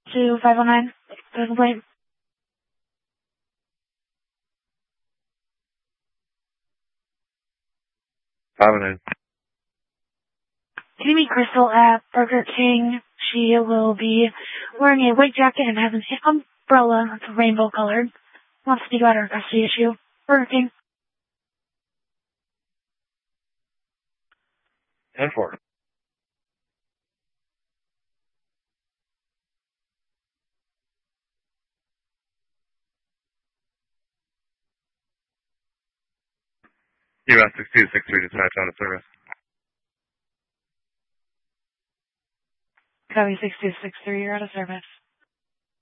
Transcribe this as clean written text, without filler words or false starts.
to 509. Complaint. 509. Can you meet Crystal at Burger King? She will be wearing a white jacket and has an umbrella that's rainbow colored. Wants to speak about her custody issue. Burger King. 10-4. US 6263 dispatch out of service. Copy 6263, you're out of service.